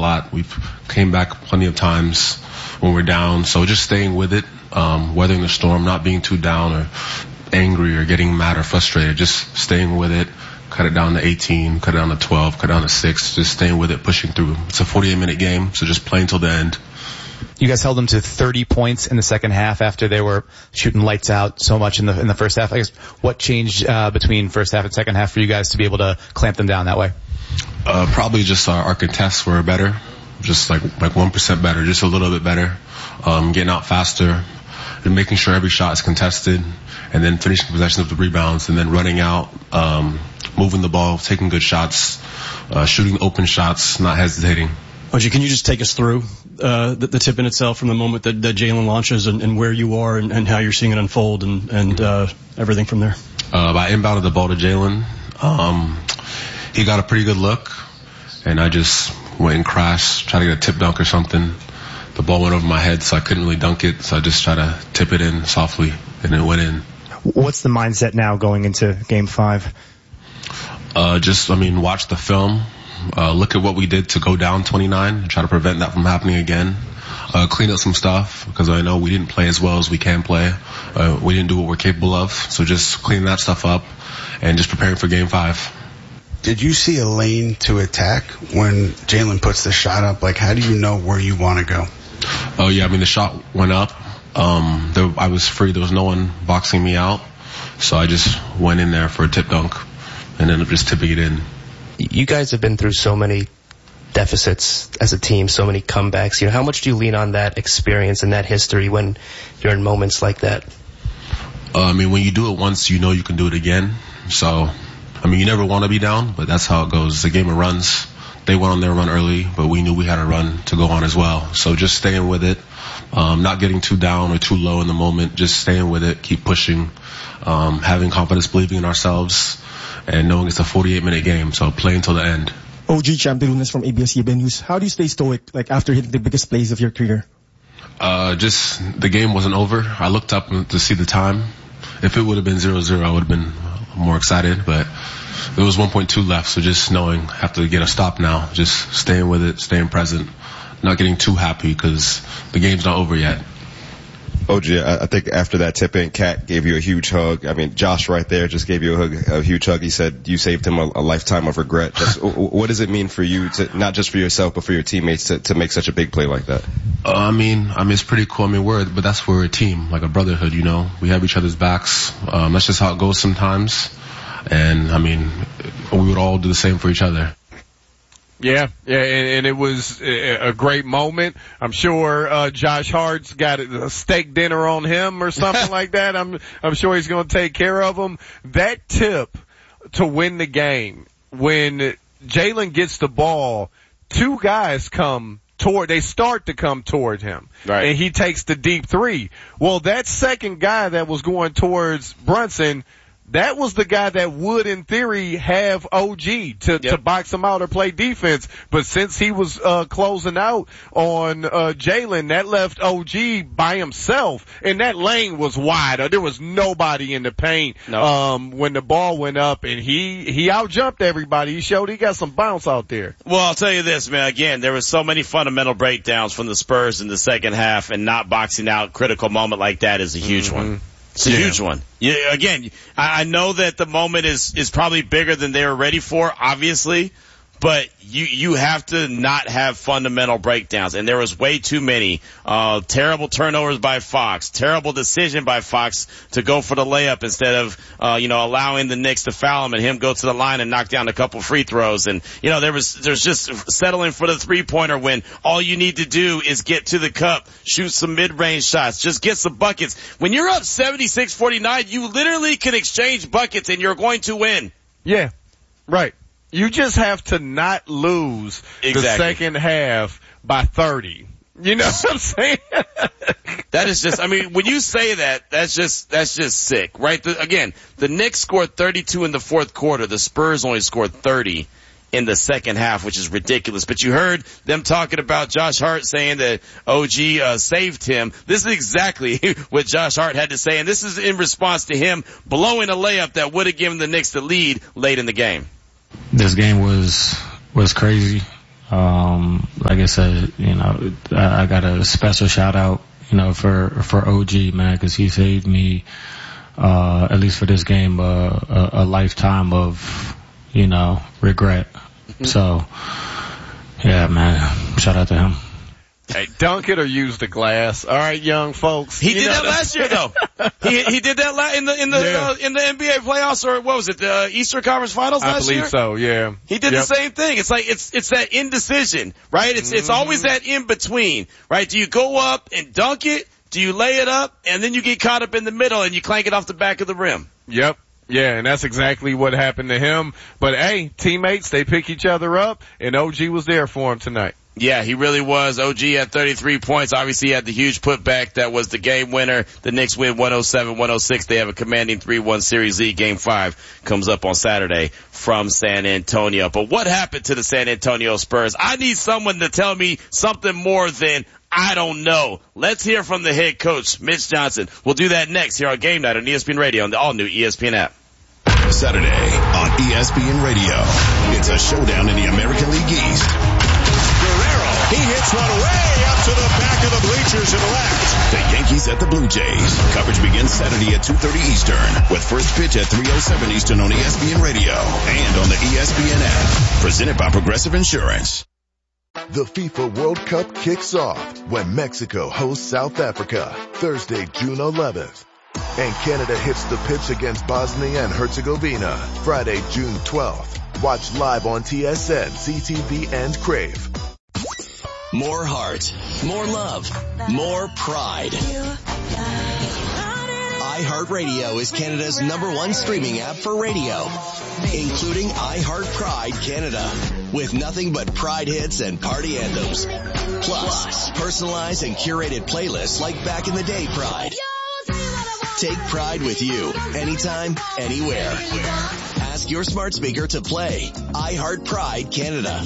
lot. We've came back plenty of times when we're down. So just staying with it, weathering the storm, not being too down or angry or getting mad or frustrated, just staying with it. Cut it down to 18, cut it down to 12, cut it down to 6, just staying with it, pushing through. It's a 48-minute game, so just playing till the end. You guys held them to 30 points in the second half after they were shooting lights out so much in the first half. I guess what changed between first half and second half for you guys to be able to clamp them down that way? Probably just our contests were better, just like 1% better, just a little bit better. Getting out faster and making sure every shot is contested, and then finishing possession of the rebounds, and then running out, moving the ball, taking good shots, shooting open shots, not hesitating. OG, can you just take us through the tip in itself from the moment that Jalen launches and where you are and how you're seeing it unfold and everything from there? I inbounded the ball to Jalen. He got a pretty good look, and I just went and crashed, tried to get a tip dunk or something. The ball went over my head, so I couldn't really dunk it, so I just tried to tip it in softly, and it went in. What's the mindset now going into Game 5? Watch the film. Look at what we did to go down 29 and try to prevent that from happening again. Clean up some stuff, because I know we didn't play as well as we can play. We didn't do what we're capable of, so just clean that stuff up and just preparing for Game 5. Did you see a lane to attack when Jalen puts the shot up? Like, how do you know where you want to go? Oh, yeah, the shot went up. I was free. There was no one boxing me out, so I just went in there for a tip dunk and ended up just tipping it in. You guys have been through so many deficits as a team, so many comebacks. How much do you lean on that experience and that history when you're in moments like that? When you do it once, you know you can do it again. So, you never want to be down, but that's how it goes. It's a game of runs. They went on their run early, but we knew we had a run to go on as well. So just staying with it, not getting too down or too low in the moment, just staying with it, keep pushing, having confidence, believing in ourselves, and knowing it's a 48-minute game, so play until the end. OG Champ de Lunes from ABS-CBN News. How do you stay stoic, after hitting the biggest plays of your career? Just the game wasn't over. I looked up to see the time. If it would have been 0-0, I would have been more excited, but there was 1.2 left, so just knowing I have to get a stop now, just staying with it, staying present, not getting too happy because the game's not over yet. OG, I think after that tip-in, Cat gave you a huge hug. Josh right there just gave you a huge hug. He said you saved him a lifetime of regret. What does it mean for you, not just for yourself, but for your teammates to make such a big play like that? It's pretty cool. But that's where we're a team, like a brotherhood, We have each other's backs. That's just how it goes sometimes. And, we would all do the same for each other. Yeah, and it was a great moment. I'm sure Josh Hart's got a steak dinner on him or something like that. I'm sure he's going to take care of him. That tip to win the game, when Jalen gets the ball, two guys start to come toward him. Right. And he takes the deep three. Well, that second guy that was going towards Brunson, that was the guy that would, in theory, have OG to box him out or play defense. But since he was closing out on Jalen, that left OG by himself. And that lane was wide. There was nobody in the paint when the ball went up, and he outjumped everybody. He showed he got some bounce out there. Well, I'll tell you this, man. Again, there were so many fundamental breakdowns from the Spurs in the second half, and not boxing out critical moment like that is a huge one. It's a huge one. Again, I know that the moment is probably bigger than they were ready for, obviously, but you have to not have fundamental breakdowns, and there was way too many. Terrible turnovers by Fox, terrible decision by Fox to go for the layup instead of allowing the Knicks to foul him and him go to the line and knock down a couple free throws. And there's just settling for the 3-pointer when all you need to do is get to the cup, shoot some mid-range shots, just get some buckets. When you're up 76-49, you literally can exchange buckets and you're going to win. Yeah, right. You just have to not lose the second half by 30. You know what I'm saying? That is just, when you say that, that's just sick, right? The Knicks scored 32 in the fourth quarter. The Spurs only scored 30 in the second half, which is ridiculous. But you heard them talking about Josh Hart saying that OG saved him. This is exactly what Josh Hart had to say, and this is in response to him blowing a layup that would have given the Knicks the lead late in the game. This game was crazy. Like I said, I got a special shout out, for OG, man, because he saved me, at least for this game, a lifetime of, regret. So, yeah, man, shout out to him. Hey, dunk it or use the glass. All right, young folks. He did that last year, though. He did that in the NBA playoffs, or what was it, the Eastern Conference Finals last year? I believe so, yeah. He did the same thing. It's like, it's that indecision, right? It's always that in between, right? Do you go up and dunk it? Do you lay it up? And then you get caught up in the middle and you clank it off the back of the rim. Yep. Yeah, and that's exactly what happened to him. But hey, teammates, they pick each other up, and OG was there for him tonight. Yeah, he really was. OG had 33 points. Obviously, he had the huge putback that was the game winner. The Knicks win 107-106. They have a commanding 3-1 Series lead. Game 5 comes up on Saturday from San Antonio. But what happened to the San Antonio Spurs? I need someone to tell me something more than I don't know. Let's hear from the head coach, Mitch Johnson. We'll do that next here on Game Night on ESPN Radio on the all-new ESPN app. Saturday on ESPN Radio. It's a showdown in the American League East. Guerrero, he hits one way up to the back of the bleachers and left. The Yankees at the Blue Jays. Coverage begins Saturday at 2:30 Eastern with first pitch at 3:07 Eastern on ESPN Radio and on the ESPN app. Presented by Progressive Insurance. The FIFA World Cup kicks off when Mexico hosts South Africa Thursday, June 11th. And Canada hits the pitch against Bosnia and Herzegovina Friday, June 12th. Watch live on TSN, CTV, and Crave. More heart, more love, more pride. iHeartRadio is Canada's #1 streaming app for radio, including iHeart Pride Canada, with nothing but Pride hits and party anthems. Plus, personalized and curated playlists like Back in the Day Pride. Take Pride with you, anytime, anywhere. Ask your smart speaker to play iHeart Pride Canada.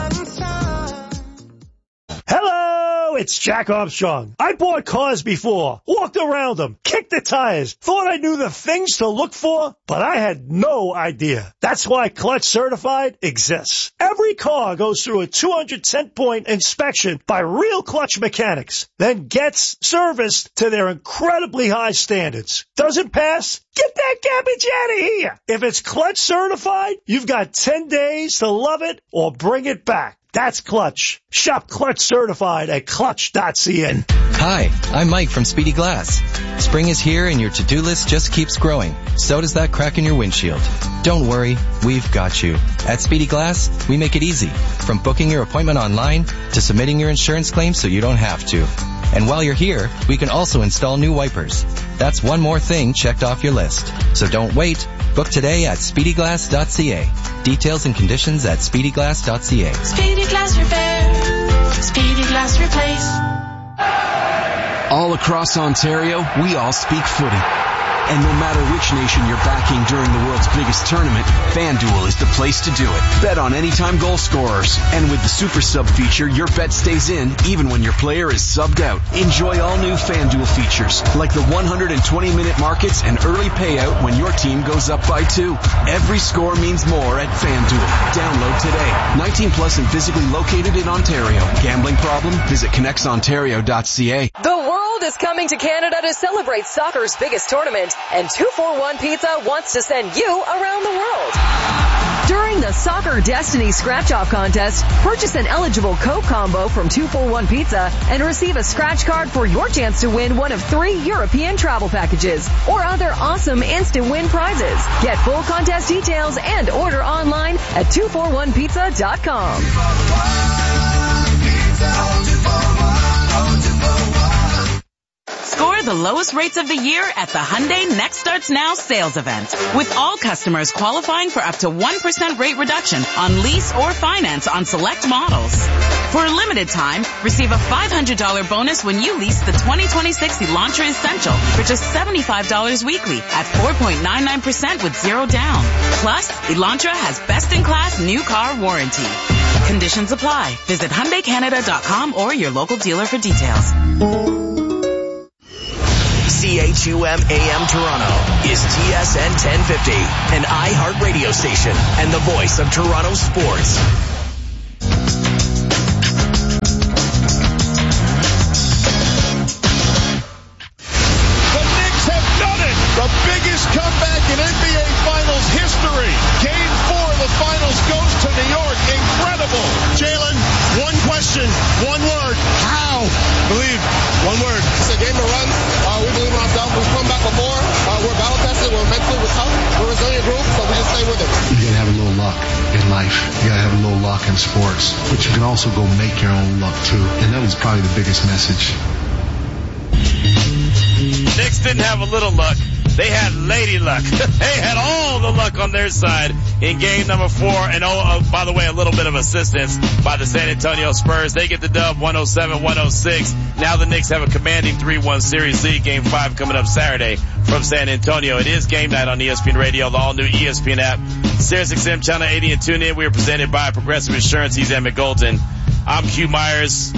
Hello, it's Jack Armstrong. I bought cars before, walked around them, kicked the tires, thought I knew the things to look for, but I had no idea. That's why Clutch Certified exists. Every car goes through a 210-point inspection by real Clutch mechanics, then gets serviced to their incredibly high standards. Doesn't pass? Get that garbage out of here. If it's Clutch Certified, you've got 10 days to love it or bring it back. That's Clutch. Shop Clutch Certified at clutch.cn. Hi, I'm Mike from Speedy Glass. Spring is here and your to-do list just keeps growing. So does that crack in your windshield. Don't worry, we've got you. At Speedy Glass, we make it easy. From booking your appointment online to submitting your insurance claim so you don't have to. And while you're here, we can also install new wipers. That's one more thing checked off your list. So don't wait. Book today at speedyglass.ca. Details and conditions at speedyglass.ca. Speedy Glass Repair. Speedy Glass Replace. All across Ontario, we all speak footy. And no matter which nation you're backing during the world's biggest tournament, FanDuel is the place to do it. Bet on anytime goal scorers. And with the Super Sub feature, your bet stays in even when your player is subbed out. Enjoy all new FanDuel features, like the 120-minute markets and early payout when your team goes up by 2. Every score means more at FanDuel. Download today. 19 plus and physically located in Ontario. Gambling problem? Visit connectsontario.ca. The world is coming to Canada to celebrate soccer's biggest tournament, and 241 Pizza wants to send you around the world. During the Soccer Destiny Scratch-Off Contest, purchase an eligible Coke combo from 241 Pizza and receive a scratch card for your chance to win one of 3 European travel packages or other awesome instant win prizes. Get full contest details and order online at 241pizza.com. Score the lowest rates of the year at the Hyundai Next Starts Now sales event, with all customers qualifying for up to 1% rate reduction on lease or finance on select models. For a limited time, receive a $500 bonus when you lease the 2026 Elantra Essential for just $75 weekly at 4.99% with 0 down. Plus, Elantra has best-in-class new car warranty. Conditions apply. Visit HyundaiCanada.com or your local dealer for details. CHUM AM Toronto is TSN 1050, an iHeart radio station and the voice of Toronto sports. question. One word. How? Believe. One word. It's a game of runs. We believe in ourselves. We've come back before. We're battle tested. We're mentally tough. We're a resilient group, so we just stay with it. You gotta have a little luck in life. You gotta have a little luck in sports. But you can also go make your own luck too. And that was probably the biggest message. Knicks didn't have a little luck. They had lady luck. They had all the luck on their side in game number 4. And by the way, a little bit of assistance by the San Antonio Spurs. They get the dub 107-106. Now the Knicks have a commanding 3-1 series lead. Game 5 coming up Saturday from San Antonio. It is game night on ESPN Radio, the all-new ESPN app, SiriusXM Channel 80 and tune in. We are presented by Progressive Insurance. He's Emmett Golden. I'm Q Myers.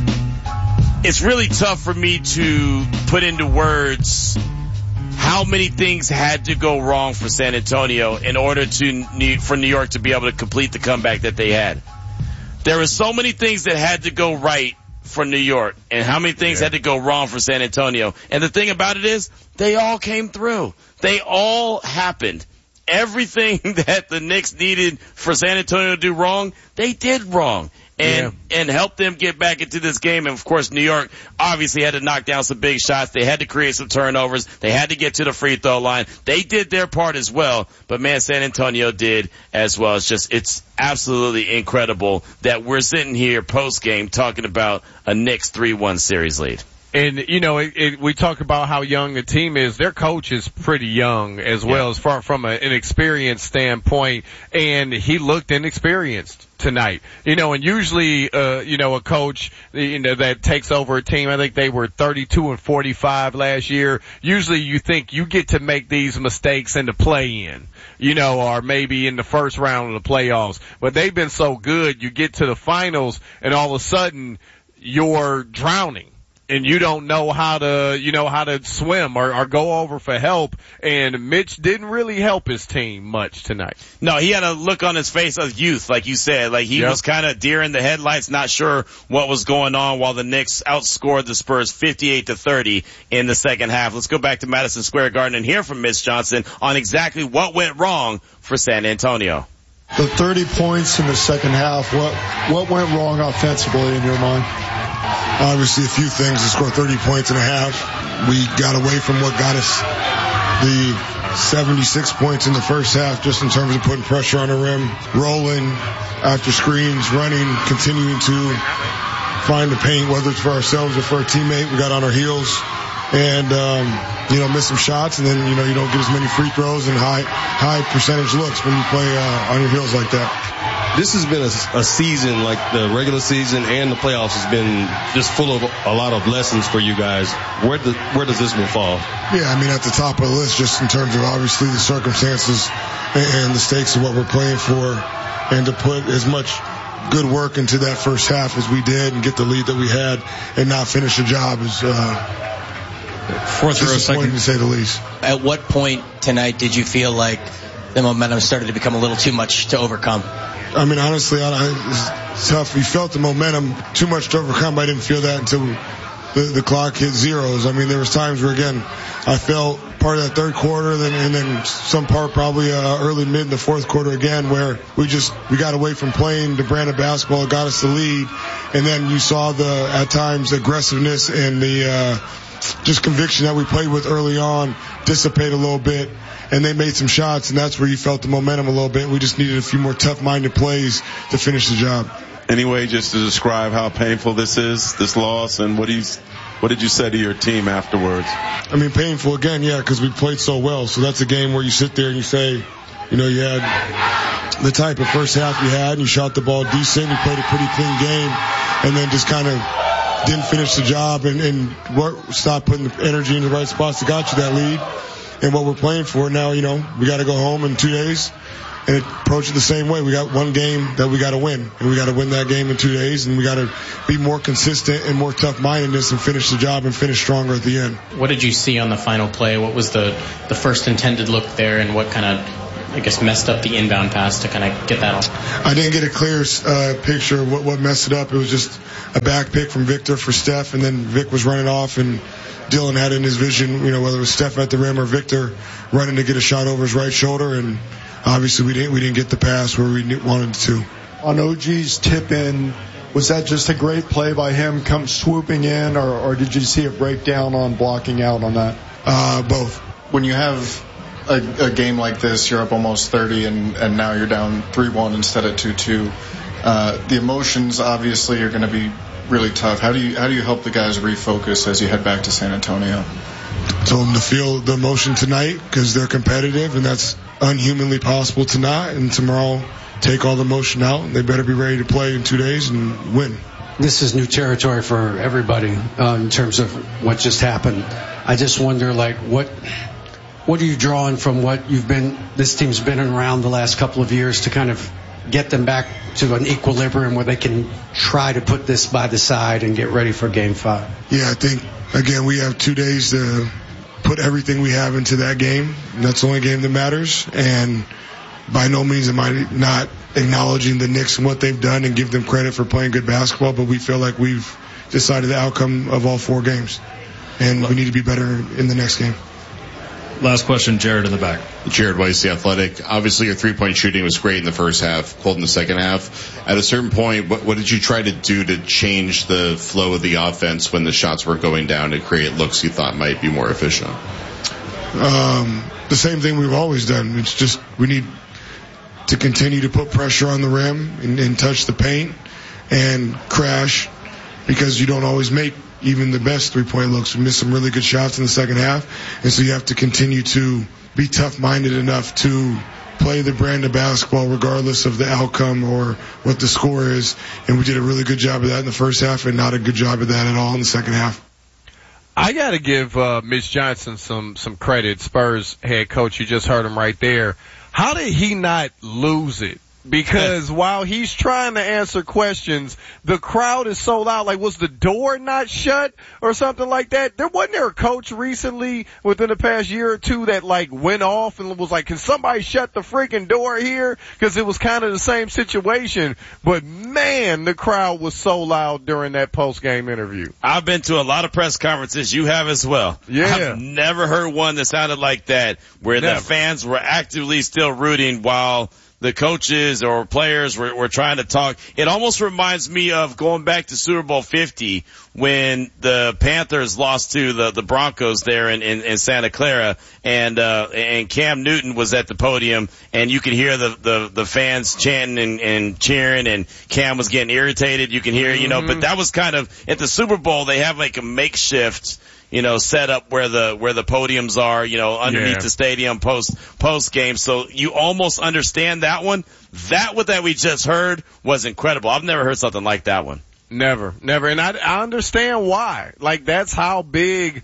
It's really tough for me to put into words how many things had to go wrong for San Antonio in order for New York to be able to complete the comeback that they had. There were so many things that had to go right for New York, and how many things had to go wrong for San Antonio. And the thing about it is, they all came through. They all happened. Everything that the Knicks needed for San Antonio to do wrong, they did wrong. And help them get back into this game. And, of course, New York obviously had to knock down some big shots. They had to create some turnovers. They had to get to the free throw line. They did their part as well. But, man, San Antonio did as well. It's absolutely incredible that we're sitting here post-game talking about a Knicks 3-1 series lead. And, you know, we talk about how young the team is. Their coach is pretty young as well as far from an experience standpoint, and he looked inexperienced tonight. You know, and usually, a coach, that takes over a team, I think they were 32-45 last year. Usually you think you get to make these mistakes in the play-in, or maybe in the first round of the playoffs. But they've been so good, you get to the finals and all of a sudden you're drowning. And you don't know how to swim or go over for help. And Mitch didn't really help his team much tonight. No, he had a look on his face of youth, like you said. Like he was kind of deer in the headlights, not sure what was going on, while the Knicks outscored the Spurs 58-30 in the second half. Let's go back to Madison Square Garden and hear from Mitch Johnson on exactly what went wrong for San Antonio. The 30 points in the second half, what went wrong offensively in your mind? Obviously, a few things to score 30 points in a half. We got away from what got us the 76 points in the first half, just in terms of putting pressure on the rim, rolling after screens, running, continuing to find the paint, whether it's for ourselves or for a teammate. We got on our heels and, miss some shots, and then, you don't get as many free throws and high percentage looks when you play on your heels like that. This has been a season, like the regular season and the playoffs, has been just full of a lot of lessons for you guys. Where does this one fall? Yeah, at the top of the list, just in terms of obviously the circumstances and the stakes of what we're playing for, and to put as much good work into that first half as we did and get the lead that we had and not finish the job is disappointing to say the least. At what point tonight did you feel like the momentum started to become a little too much to overcome? Honestly, it's tough. We felt the momentum too much to overcome. I didn't feel that until the clock hit zeros. There was times where, again, I felt part of that third quarter, and then some part probably early, mid in the fourth quarter again, where we got away from playing the brand of basketball that got us the lead, and then you saw at times aggressiveness and the just conviction that we played with early on dissipate a little bit. And they made some shots, and that's where you felt the momentum a little bit. We just needed a few more tough-minded plays to finish the job. Anyway, just to describe how painful this is, this loss, and what did you say to your team afterwards? Painful again, yeah, because we played so well. So that's a game where you sit there and you say, you had the type of first half you had, and you shot the ball decent, you played a pretty clean game, and then just kind of didn't finish the job and stopped putting the energy in the right spots that got you that lead. And what we're playing for now, we got to go home in 2 days and approach it the same way. We got one game that we got to win, and we got to win that game in 2 days, and we got to be more consistent and more tough-mindedness and finish the job and finish stronger at the end. What did you see on the final play? What was the first intended look there, and what kind of, messed up the inbound pass to kind of get that off? I didn't get a clear picture of what messed it up. It was just a back pick from Victor for Steph, and then Vic was running off, and Dylan had in his vision, whether it was Steph at the rim or Victor running to get a shot over his right shoulder, and obviously we didn't get the pass where we wanted to. On OG's tip in, Was that just a great play by him come swooping in, or did you see a breakdown on blocking out on that? Both. When you have a game like this, you're up almost 30 and now you're down 3-1 instead of 2-2. The emotions obviously are going to be really tough. How do you help the guys refocus as you head back to San Antonio? Told them to feel the emotion tonight because they're competitive, and that's unhumanly possible to not. And tomorrow, take all the emotion out, and they better be ready to play in 2 days and win. This is new territory for everybody in terms of what just happened. I just wonder, what are you drawing from what this team's been around the last couple of years to kind of get them back to an equilibrium where they can try to put this by the side and get ready for Game 5? Yeah, I think, again, we have 2 days to put everything we have into that game. And that's the only game that matters. And by no means am I not acknowledging the Knicks and what they've done and give them credit for playing good basketball, but we feel like we've decided the outcome of all 4 games. And we need to be better in the next game. Last question, Jared in the back. Jared Weiss, The Athletic. Obviously, your three-point shooting was great in the first half, cold in the second half. At a certain point, what did you try to do to change the flow of the offense when the shots were going down to create looks you thought might be more efficient? The same thing we've always done. It's just we need to continue to put pressure on the rim and touch the paint and crash, because you don't always make even the best three-point looks. We missed some really good shots in the second half, and so you have to continue to be tough-minded enough to play the brand of basketball regardless of the outcome or what the score is, and we did a really good job of that in the first half and not a good job of that at all in the second half. I got to give Mitch Johnson some credit. Spurs head coach, you just heard him right there. How did he not lose it? Because while he's trying to answer questions, the crowd is so loud. Like, was the door not shut or something like that? Wasn't there a coach recently within the past year or two that went off and was like, can somebody shut the freaking door here? Because it was kind of the same situation. But man, the crowd was so loud during that post-game interview. I've been to a lot of press conferences. You have as well. Yeah. I've never heard one that sounded like that, where the fans were actively still rooting while the coaches or players were trying to talk. It almost reminds me of going back to Super Bowl 50 when the Panthers lost to the Broncos there in Santa Clara, and Cam Newton was at the podium, and you could hear the fans chanting and cheering, and Cam was getting irritated. You can hear, but that was kind of, at the Super Bowl, they have like a makeshift set up where the podiums are, underneath the stadium post game. So you almost understand that one. That we just heard was incredible. I've never heard something like that one. Never. And I understand why. That's how big,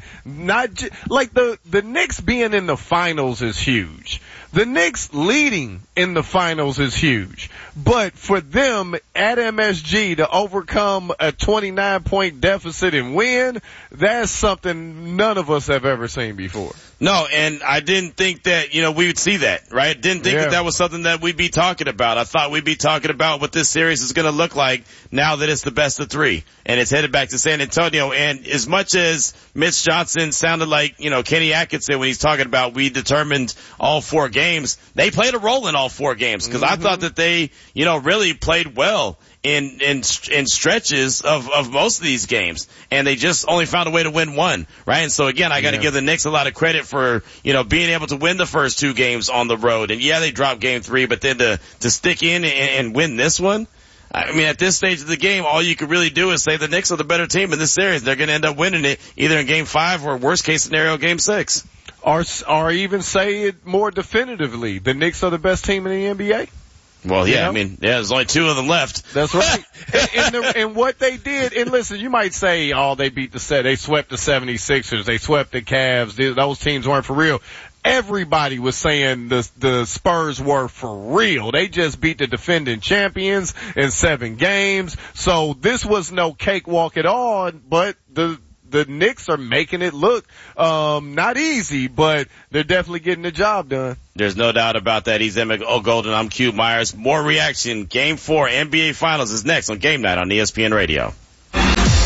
the Knicks being in the finals is huge. The Knicks leading in the finals is huge. But for them at MSG to overcome a 29-point deficit and win, that's something none of us have ever seen before. No, and I didn't think that, we would see that, right? Didn't think that was something that we'd be talking about. I thought we'd be talking about what this series is going to look like now that it's the best of 3 and it's headed back to San Antonio. And as much as Mitch Johnson sounded like, Kenny Atkinson when he's talking about we determined all 4 games, they played a role in all 4 games, because I thought that they, really played well in stretches of most of these games, and they just only found a way to win one, right? And so again, I got to give the Knicks a lot of credit for, being able to win the first 2 games on the road. And they dropped game 3, but then to stick in and win this one, I mean, at this stage of the game, all you could really do is say the Knicks are the better team in this series. They're going to end up winning it either in game 5 or worst case scenario, game 6. Or even say it more definitively, the Knicks are the best team in the NBA. Well, I mean, there's only 2 of them left. That's right. and what they did, and listen, you might say, they they swept the 76ers, they swept the Cavs, those teams weren't for real. Everybody was saying the Spurs were for real. They just beat the defending champions in 7 games. So this was no cakewalk at all, but the Knicks are making it look not easy, but they're definitely getting the job done. There's no doubt about that. He's Emmett Golden. I'm Q Myers. More reaction. Game 4 NBA Finals is next on Game Night on ESPN Radio.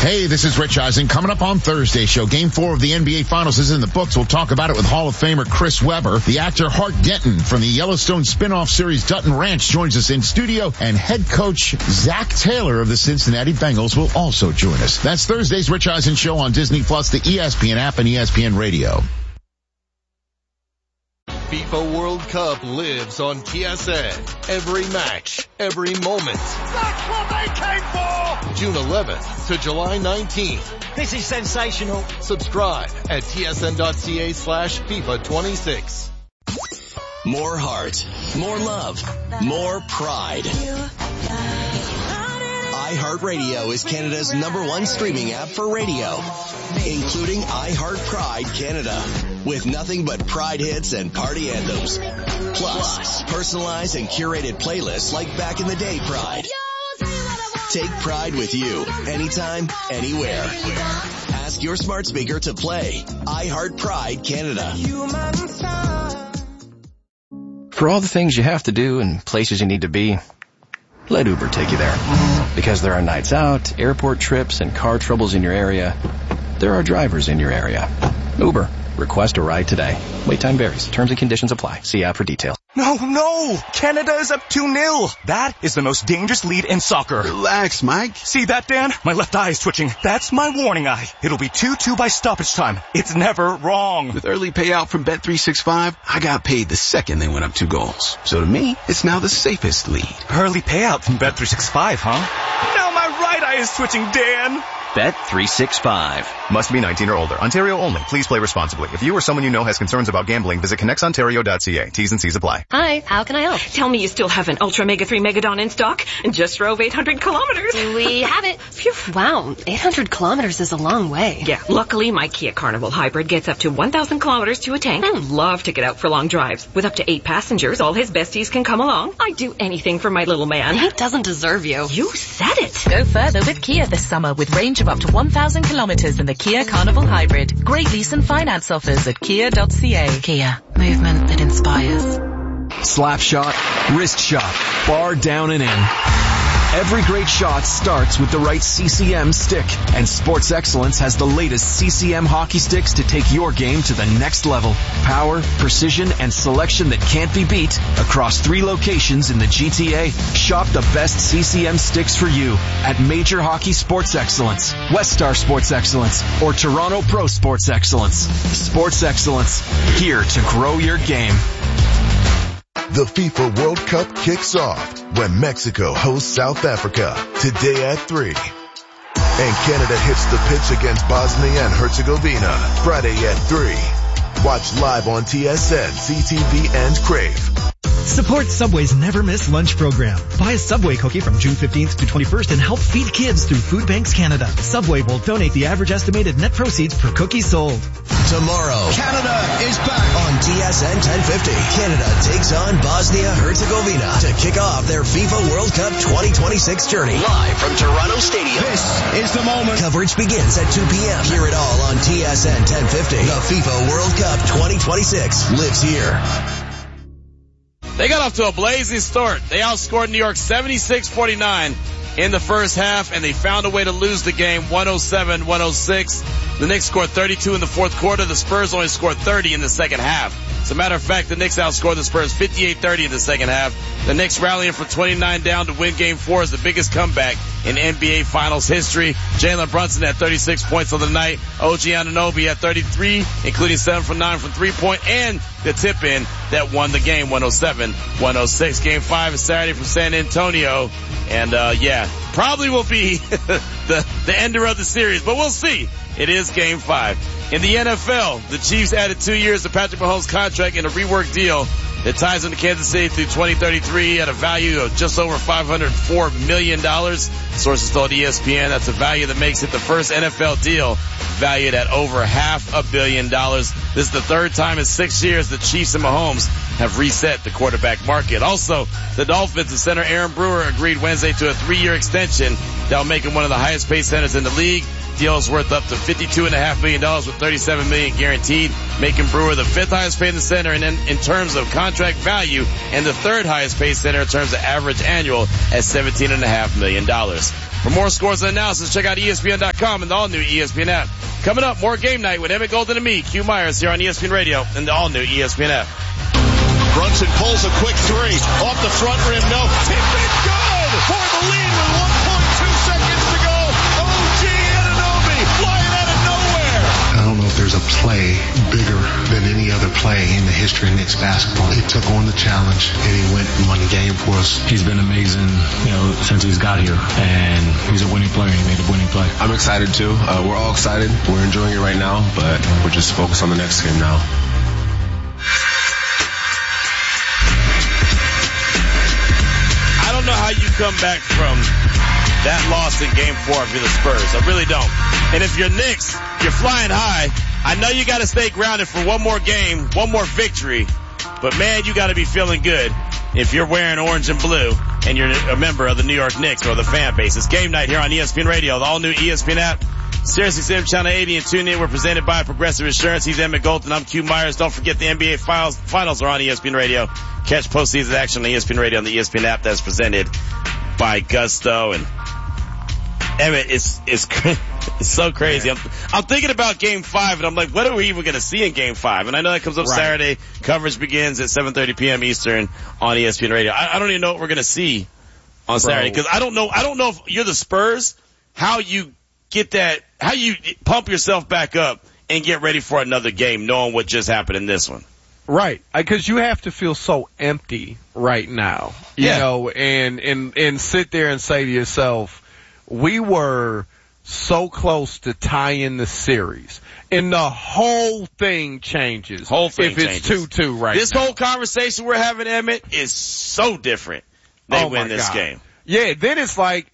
Hey, this is Rich Eisen. Coming up on Thursday's show, Game 4 of the NBA Finals is in the books. We'll talk about it with Hall of Famer Chris Webber. The actor Hart Denton from the Yellowstone spin-off series Dutton Ranch joins us in studio, and head coach Zach Taylor of the Cincinnati Bengals will also join us. That's Thursday's Rich Eisen Show on Disney+, the ESPN app, and ESPN Radio. FIFA World Cup lives on TSN. Every match, every moment. That's what they came for! June 11th to July 19th. This is sensational. Subscribe at tsn.ca/FIFA26. More heart, more love, more pride. iHeartRadio is Canada's #1 streaming app for radio, including iHeart Pride Canada, with nothing but Pride hits and party anthems. Plus, personalized and curated playlists like Back in the Day Pride. Take Pride with you, anytime, anywhere. Ask your smart speaker to play iHeart Pride Canada. For all the things you have to do and places you need to be, let Uber take you there. Because there are nights out, airport trips, and car troubles in your area, there are drivers in your area. Uber. Request a ride today. Wait time varies. Terms and conditions apply. See app for details. No! Canada is up 2-0. That is the most dangerous lead in soccer. Relax, Mike. See that, Dan? My left eye is twitching. That's my warning eye. It'll be 2-2 by stoppage time. It's never wrong. With early payout from Bet365, I got paid the second they went up 2 goals. So to me, it's now the safest lead. Early payout from Bet365, huh? Now my right eye is twitching, Dan. Bet365. Must be 19 or older. Ontario only. Please play responsibly. If you or someone you know has concerns about gambling, visit connectsontario.ca. T's and C's apply. Hi, how can I help? Tell me you still have an Ultra Mega 3 Megadon in stock and just drove 800 kilometers. We have it. Phew, wow, 800 kilometers is a long way. Yeah, luckily my Kia Carnival Hybrid gets up to 1,000 kilometers to a tank. Love to get out for long drives. With up to 8 passengers, all his besties can come along. I'd do anything for my little man. He doesn't deserve you. You said it. Go further with Kia this summer with range of up to 1,000 kilometers in the Kia Carnival Hybrid. Great lease and finance offers at kia.ca. Kia, movement that inspires. Slap shot, wrist shot, bar down and in. Every great shot starts with the right CCM stick, and Sports Excellence has the latest CCM hockey sticks to take your game to the next level. Power, precision, and selection that can't be beat across 3 locations in the GTA. Shop the best CCM sticks for you at Major Hockey Sports Excellence, West Star Sports Excellence, or Toronto Pro Sports Excellence. Sports Excellence, here to grow your game. The FIFA World Cup kicks off when Mexico hosts South Africa today at 3. And Canada hits the pitch against Bosnia and Herzegovina Friday at 3. Watch live on TSN, CTV, and Crave. Support Subway's Never Miss Lunch program. Buy a Subway cookie from June 15th to 21st and help feed kids through Food Banks Canada. Subway will donate the average estimated net proceeds per cookie sold. Tomorrow, Canada is back on TSN 1050. Canada takes on Bosnia-Herzegovina to kick off their FIFA World Cup 2026 journey. Live from Toronto Stadium. This is the moment. Coverage begins at 2 p.m. Hear it all on TSN 1050. The FIFA World Cup 2026 lives here. They got off to a blazing start. They outscored New York 76-49 in the first half, and they found a way to lose the game 107-106. The Knicks scored 32 in the fourth quarter. The Spurs only scored 30 in the second half. As a matter of fact, the Knicks outscored the Spurs 58-30 in the second half. The Knicks rallying from 29 down to win Game 4 is the biggest comeback in NBA Finals history. Jalen Brunson had 36 points on the night. OG Anunoby had 33, including 7 from 9 from three-point, and the tip-in that won the game 107-106. Game 5 is Saturday from San Antonio. And, probably will be the ender of the series, but we'll see. It is Game 5. In the NFL, the Chiefs added 2 years to Patrick Mahomes' contract in a reworked deal that ties him to Kansas City through 2033 at a value of just over $504 million. Sources told ESPN that's a value that makes it the first NFL deal valued at over $500 million. This is the third time in 6 years the Chiefs and Mahomes have reset the quarterback market. Also, the Dolphins and center Aaron Brewer agreed Wednesday to a 3-year extension that will make him one of the highest paid centers in the league. Deal is worth up to $52.5 million with $37 million guaranteed, making Brewer the 5th highest paid in the center and in terms of contract value, and the 3rd highest paid center in terms of average annual at $17.5 million. For more scores and analysis, check out ESPN.com and the all-new ESPN app. Coming up, more Game Night with Emmett Golden and me, Q Myers, here on ESPN Radio and the all-new ESPN app. Brunson pulls a quick three. Off the front rim, no. Tip it good for the lead with 1.2 seconds to go. OG Anunoby flying out of nowhere. I don't know if there's a play bigger than any other play in the history of Knicks basketball. He took on the challenge and he went and won the game for us. He's been amazing, since he's got here, and he's a winning player. He made a winning play. I'm excited too. We're all excited. We're enjoying it right now, but we're just focused on the next game now. I don't know how you come back from that loss in Game 4 if you're the Spurs. I really don't. And if you're Knicks, you're flying high. I know you got to stay grounded for one more game, one more victory. But, man, you got to be feeling good if you're wearing orange and blue and you're a member of the New York Knicks or the fan base. It's Game Night here on ESPN Radio, the all-new ESPN app. SiriusXM Channel 80 and tune in. We're presented by Progressive Insurance. He's Emmett Golden. I'm Q Myers. Don't forget the NBA finals are on ESPN Radio. Catch postseason action on ESPN Radio on the ESPN app that's presented by Gusto. And Emmett, it's so crazy. I'm thinking about Game 5, and I'm like, what are we even going to see in Game 5? And I know that comes up Saturday. Coverage begins at 7:30 p.m. Eastern on ESPN Radio. I don't even know what we're going to see on Saturday because I don't know if you're the Spurs, how you get that, how you pump yourself back up and get ready for another game knowing what just happened in this one. Right. Because you have to feel so empty right now, you know, and sit there and say to yourself, we were so close to tying the series, and the whole thing changes. If it's 2-2 right now. This whole conversation we're having, Emmett, is so different. They win this game. Yeah, then it's like,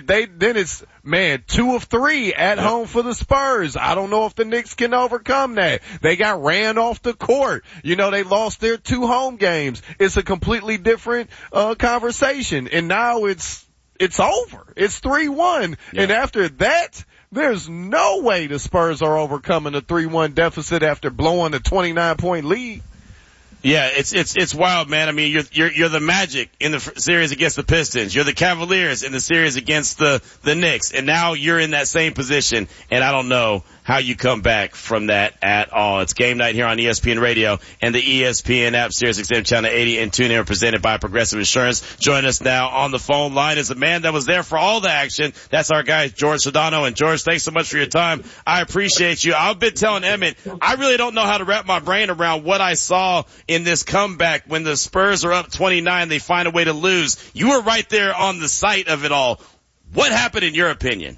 man, 2 of 3 at home for the Spurs. I don't know if the Knicks can overcome that. They got ran off the court. They lost their 2 home games. It's a completely different, conversation. And now it's over. It's 3-1. Yeah. And after that, there's no way the Spurs are overcoming a 3-1 deficit after blowing a 29-point lead. Yeah, it's wild, man. I mean, you're the Magic in the series against the Pistons. You're the Cavaliers in the series against the Knicks. And now you're in that same position. And I don't know how you come back from that at all. It's Game Night here on ESPN Radio and the ESPN app, SiriusXM Channel 80 and tune in, presented by Progressive Insurance. Join us now on the phone line is a man that was there for all the action. That's our guy, George Sedano. And George, thanks so much for your time. I appreciate you. I've been telling Emmett, I really don't know how to wrap my brain around what I saw in this comeback when the Spurs are up 29, they find a way to lose. You were right there on the site of it all. What happened in your opinion?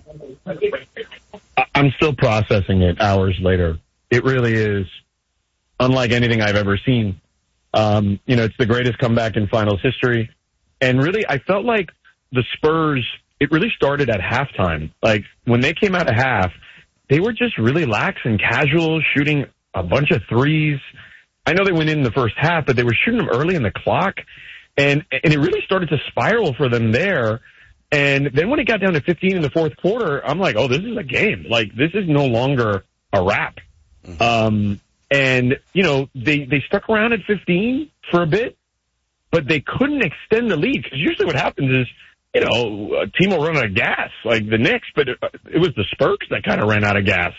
I'm still processing it hours later. It really is unlike anything I've ever seen. It's the greatest comeback in finals history. And really, I felt like the Spurs, it really started at halftime. Like, when they came out of half, they were just really lax and casual, shooting a bunch of threes. I know they went in the first half, but they were shooting them early in the clock. And it really started to spiral for them there. And then when it got down to 15 in the fourth quarter, I'm like, oh, this is a game. Like, this is no longer a wrap. Mm-hmm. They stuck around at 15 for a bit, but they couldn't extend the lead. Because usually what happens is, a team will run out of gas, like the Knicks, but it was the Spurs that kind of ran out of gas.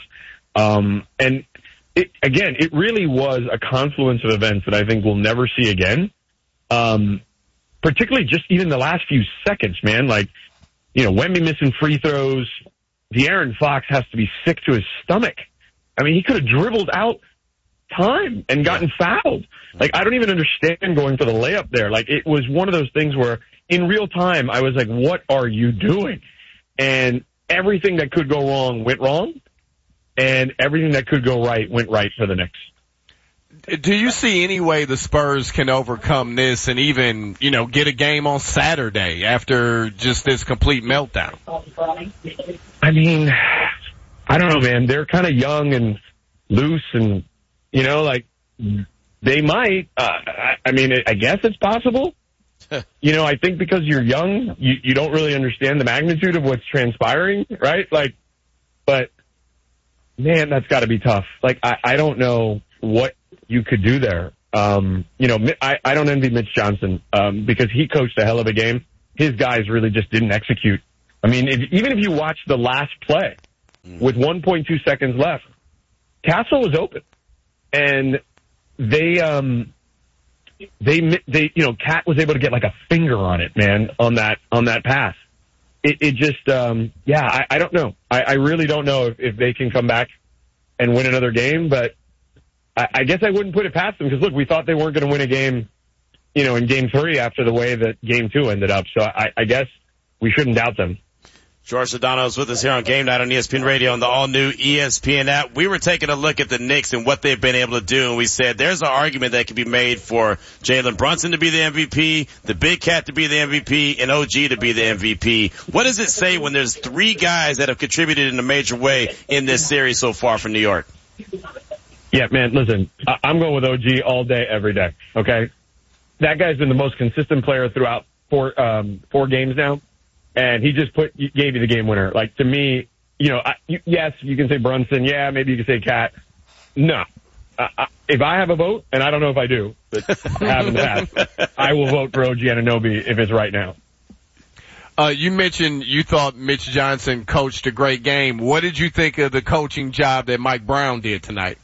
It really was a confluence of events that I think we'll never see again. Particularly just even the last few seconds, man. Like, Wemby missing free throws. De'Aaron Fox has to be sick to his stomach. I mean, he could have dribbled out time and gotten fouled. Like, I don't even understand going for the layup there. Like, it was one of those things where in real time, I was like, what are you doing? And everything that could go wrong went wrong. And everything that could go right went right for the Knicks. Do you see any way the Spurs can overcome this and even, get a game on Saturday after just this complete meltdown? I mean, I don't know, man. They're kind of young and loose and, they might. I guess it's possible. I think because you're young, you don't really understand the magnitude of what's transpiring, right? But, man, that's got to be tough. Like, I don't know what you could do there. I don't envy Mitch Johnson because he coached a hell of a game. His guys really just didn't execute. I mean, even if you watch the last play with 1.2 seconds left, Castle was open, and Cat was able to get like a finger on it, man, on that pass. It just, I don't know. I really don't know if they can come back and win another game, but I guess I wouldn't put it past them because, look, we thought they weren't going to win a game, in Game 3 after the way that Game 2 ended up. So I guess we shouldn't doubt them. George Sedano is with us here on Game Night on ESPN Radio and the all-new ESPN app. We were taking a look at the Knicks and what they've been able to do, and we said there's an argument that can be made for Jalen Brunson to be the MVP, the Big Cat to be the MVP, and OG to be the MVP. What does it say when there's three guys that have contributed in a major way in this series so far for New York? Yeah, man, listen, I'm going with OG all day, every day, okay? That guy's been the most consistent player throughout four games now, and he just gave you the game winner. Like, to me, yes, you can say Brunson, yeah, maybe you can say Cat. No. If I have a vote, and I don't know if I do, but I have in the past, I will vote for OG Anunoby if it's right now. You mentioned you thought Mitch Johnson coached a great game. What did you think of the coaching job that Mike Brown did tonight?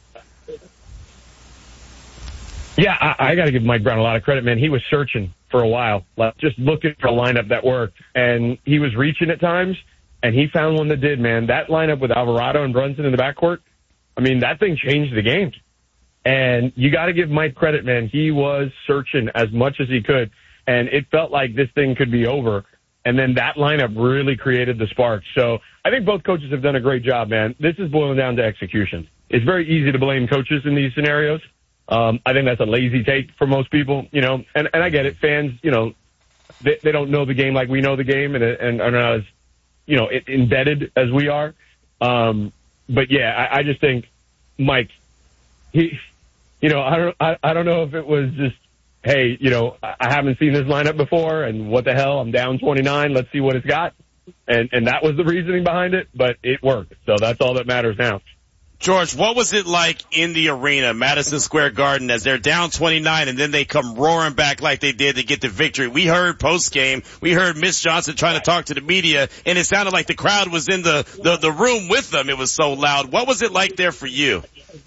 Yeah, I got to give Mike Brown a lot of credit, man. He was searching for a while, like just looking for a lineup that worked, and he was reaching at times, and he found one that did, man. That lineup with Alvarado and Brunson in the backcourt, I mean, that thing changed the game. And you got to give Mike credit, man. He was searching as much as he could, and it felt like this thing could be over. And then that lineup really created the spark. So I think both coaches have done a great job, man. This is boiling down to execution. It's very easy to blame coaches in these scenarios. I think that's a lazy take for most people, and I get it. Fans, they don't know the game like we know the game and are not as, embedded as we are. But yeah, I just think Mike, I don't know if it was just, hey, I haven't seen this lineup before and what the hell, I'm down 29. Let's see what it's got. And that was the reasoning behind it, but it worked. So that's all that matters now. George, what was it like in the arena, Madison Square Garden, as they're down 29 and then they come roaring back like they did to get the victory? We heard post-game, we heard Mitch Johnson trying to talk to the media, and it sounded like the crowd was in the room with them. It was so loud. What was it like there for you?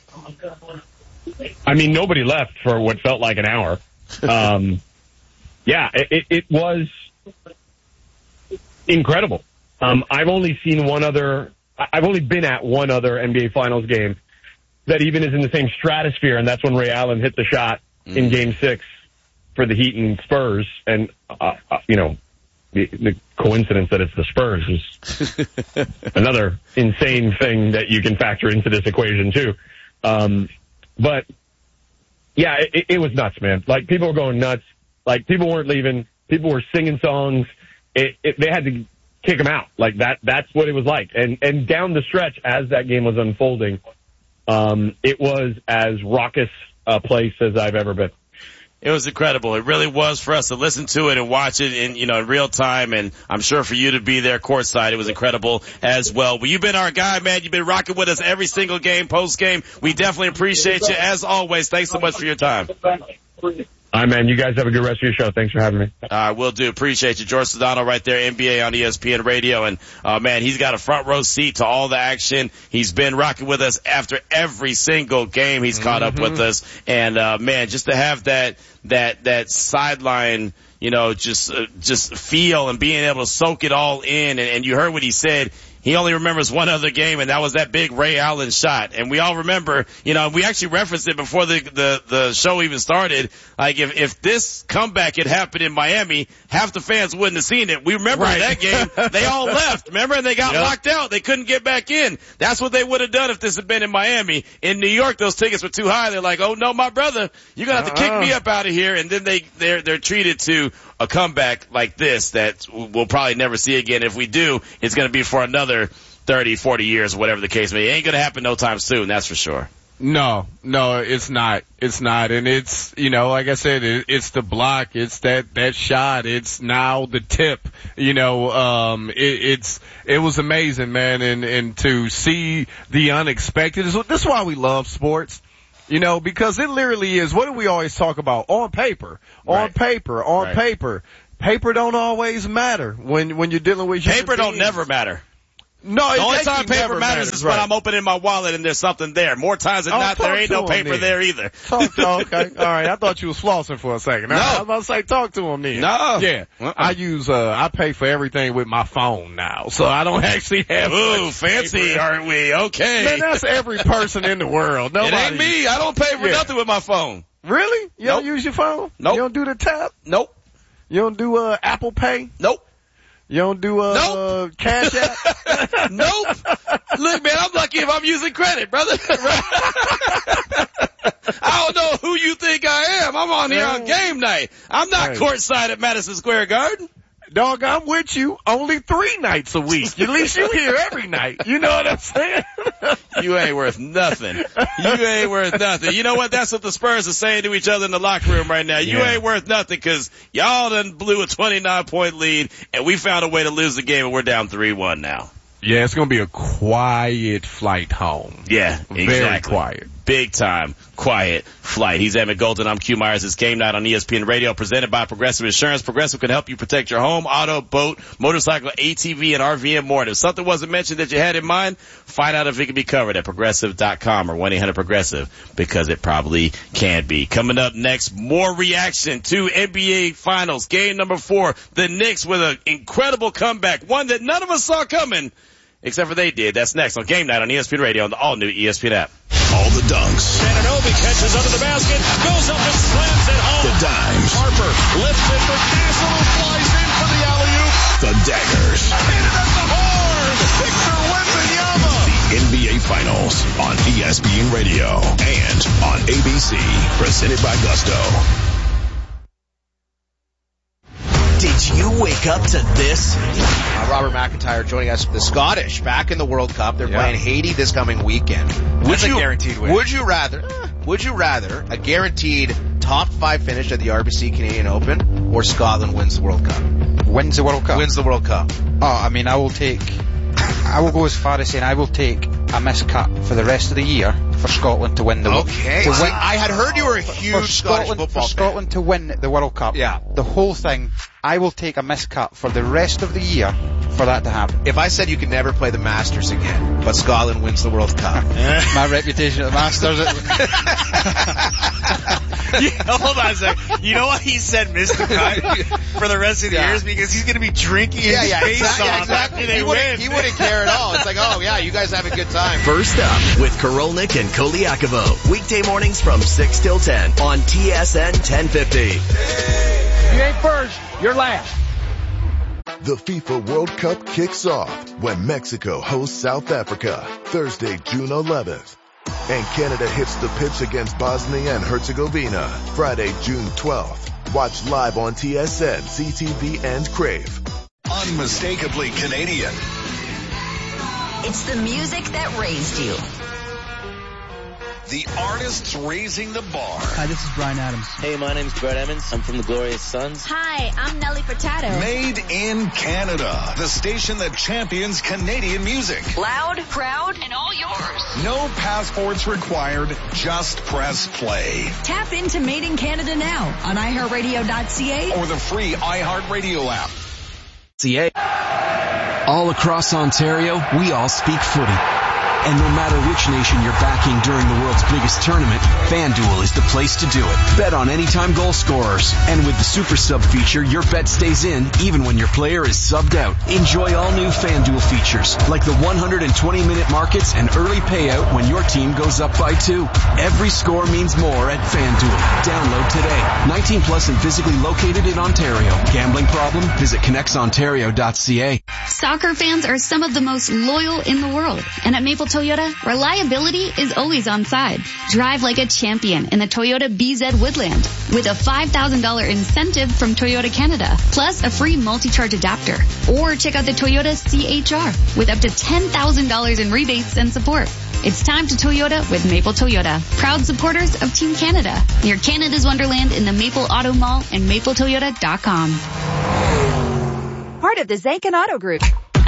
I mean, nobody left for what felt like an hour. It was incredible. I've only been at one other NBA Finals game that even is in the same stratosphere, and that's when Ray Allen hit the shot in Game 6 for the Heat and Spurs. And, the coincidence that it's the Spurs is another insane thing that you can factor into this equation, too. But, yeah, it was nuts, man. Like, people were going nuts. Like, people weren't leaving. People were singing songs. They had to kick him out. Like that's what it was like. And down the stretch as that game was unfolding, it was as raucous a place as I've ever been. It was incredible. It really was for us to listen to it and watch it in real time. And I'm sure for you to be there courtside, it was incredible as well. Well, you've been our guy, man. You've been rocking with us every single game, post game. We definitely appreciate you as always. Thanks so much for your time. All right, man. You guys have a good rest of your show. Thanks for having me. Will do. Appreciate you. George Sedano right there, NBA on ESPN Radio. And, man, he's got a front row seat to all the action. He's been rocking with us after every single game. He's caught up with us. And, man, just to have that sideline, just feel and being able to soak it all in. And you heard what he said. He only remembers one other game, and that was that big Ray Allen shot. And we all remember, we actually referenced it before the show even started. Like, if this comeback had happened in Miami, half the fans wouldn't have seen it. We remember that game. They all left, remember? And they got locked out. They couldn't get back in. That's what they would have done if this had been in Miami. In New York, those tickets were too high. They're like, oh, no, my brother, you're going to have to kick me up out of here. And then they're treated to a comeback like this that we'll probably never see again. If we do, it's going to be for another 30, 40 years, whatever the case may be. It ain't going to happen no time soon, that's for sure. No, it's not. It's not. And it's, like I said, it's the block. It's that shot. It's now the tip. It was amazing, man. And to see the unexpected. This is why we love sports. Because it literally is, what do we always talk about? On paper. paper don't always matter when you're dealing with human Paper don't beings. never matter. No, the only time paper matters is when I'm opening my wallet and there's something there. More times than not, there ain't no paper there either. Okay. All right. I thought you was flossing for a second. No. I was about to say talk to him then. No. Yeah. I pay for everything with my phone now, so I don't actually have. Ooh, fancy, paper. aren't we? Okay. Man, that's every person in the world. Nobody. It ain't me. I don't pay for nothing with my phone. Really? You don't use your phone? Nope. You don't do the tap? Nope. You don't do Apple Pay? Nope. You don't do Cash App? Nope. Look, man, I'm lucky if I'm using credit, brother. I don't know who you think I am. I'm on here on game night. I'm not courtside at Madison Square Garden. Dog, I'm with you only 3 nights a week. At least you here every night. You know what I'm saying? You ain't worth nothing. You ain't worth nothing. You know what? That's what the Spurs are saying to each other in the locker room right now. You ain't worth nothing because y'all done blew a 29-point lead, and we found a way to lose the game, and we're down 3-1 now. Yeah, it's going to be a quiet flight home. Yeah, exactly. Very quiet. Big time quiet flight. He's Emmett Golden. I'm Q Myers. It's Game Night on ESPN Radio, presented by Progressive Insurance. Progressive can help you protect your home, auto, boat, motorcycle, ATV, and RV and more. And if something wasn't mentioned that you had in mind, find out if it can be covered at Progressive.com or 1-800-PROGRESSIVE, because it probably can be. Coming up next, more reaction to NBA Finals. Game number 4, the Knicks with an incredible comeback, one that none of us saw coming, except for they did. That's next on Game Night on ESPN Radio on the all-new ESPN app. All the dunks. Anunoby catches under the basket, goes up and slams it home. The dimes. Harper lifts it for Castle, who flies in for the alley-oop. The daggers. Hit it at the horn. Victor Wembanyama. The NBA Finals on ESPN Radio and on ABC, presented by Gusto. Did you wake up to this? Robert McIntyre joining us. The Scottish back in the World Cup. They're playing Haiti this coming weekend. That's a guaranteed win. Would you rather a guaranteed top 5 finish at the RBC Canadian Open, or Scotland wins the World Cup? Wins the World Cup? Wins the World Cup. Oh, I mean, I will go as far as saying I will take a missed cut for the rest of the year for Scotland to win the World Cup. Okay. I had heard you were a huge Scottish football fan. For Scotland to win the World Cup. Yeah. The whole thing, I will take a missed cut for the rest of the year for that to happen. If I said you could never play the Masters again, but Scotland wins the World Cup. My reputation at the Masters. Hold on a second. You know why he said Mr. Cut for the rest of the years? Because he's going to be drinking his face off exactly. after they win. He wouldn't care at all. It's like, oh yeah, you guys have a good time. First up with Korolnik and Koliakovo. Weekday mornings from 6 till 10 on TSN 1050. You ain't first, you're last. The FIFA World Cup kicks off when Mexico hosts South Africa Thursday, June 11th. And Canada hits the pitch against Bosnia and Herzegovina Friday, June 12th. Watch live on TSN, CTV, and Crave. Unmistakably Canadian. It's the music that raised you. The artists raising the bar. Hi, this is Bryan Adams. Hey, my name's Brett Emmons. I'm from the Glorious Sons. Hi, I'm Nelly Furtado. Made in Canada. The station that champions Canadian music. Loud, proud, and all yours. No passports required. Just press play. Tap into Made in Canada now on iHeartRadio.ca or the free iHeartRadio app. All across Ontario, we all speak footy. And no matter which nation you're backing during the world's biggest tournament, FanDuel is the place to do it. Bet on anytime goal scorers. And with the Super Sub feature, your bet stays in even when your player is subbed out. Enjoy all new FanDuel features, like the 120-minute markets and early payout when your team goes up by 2. Every score means more at FanDuel. Download today. 19 plus and physically located in Ontario. Gambling problem? Visit connectsontario.ca. Soccer fans are some of the most loyal in the world. And at Maple Toyota, reliability is always on side. Drive like a champion in the Toyota BZ Woodland with a $5,000 incentive from Toyota Canada, plus a free multi-charge adapter. Or check out the Toyota CHR with up to $10,000 in rebates and support. It's time to Toyota with Maple Toyota, proud supporters of Team Canada. Near Canada's Wonderland in the Maple Auto Mall and mapletoyota.com. Part of the Zankin Auto Group.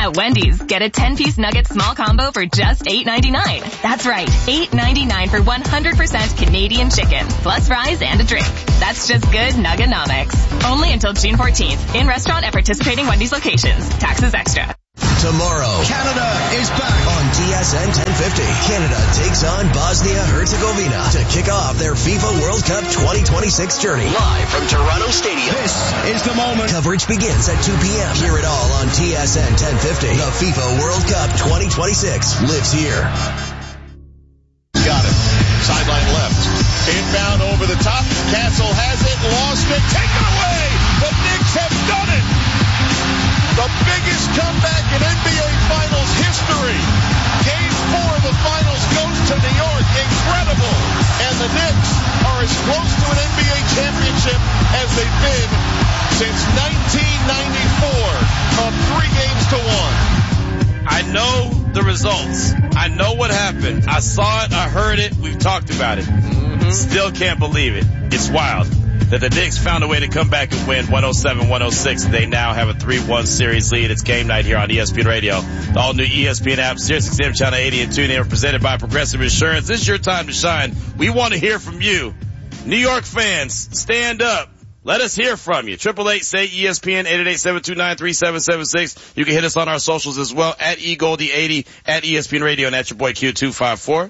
At Wendy's, get a 10-piece nugget small combo for just $8.99. That's right, $8.99 for 100% Canadian chicken, plus fries and a drink. That's just good Nugganomics. Only until June 14th. In restaurant at participating Wendy's locations. Taxes extra. Tomorrow, Canada is back on TSN 1050. Canada takes on Bosnia-Herzegovina to kick off their FIFA World Cup 2026 journey. Live from Toronto Stadium. This is the moment. Coverage begins at 2 p.m. Hear it all on TSN 1050. The FIFA World Cup 2026 lives here. Got it. Sideline left. Inbound over the top. Castle has it. Lost it. Taken away. The Knicks have done it. The biggest comeback in NBA Finals history. Game 4 of the Finals goes to New York. Incredible. And the Knicks are as close to an NBA championship as they've been since 1994, up 3 games to 1. I know the results. I know what happened. I saw it. I heard it. We've talked about it. Still can't believe it. It's wild that the Knicks found a way to come back and win 107-106. They now have a 3-1 series lead. It's game night here on ESPN Radio. The all-new ESPN app, SiriusXM Channel 80 and TuneIn are presented by Progressive Insurance. This is your time to shine. We want to hear from you. New York fans, stand up. Let us hear from you. 888-SAY-ESPN, 888-729-3776. You can hit us on our socials as well, at eGoldie80, at ESPN Radio, and at your boy Q254.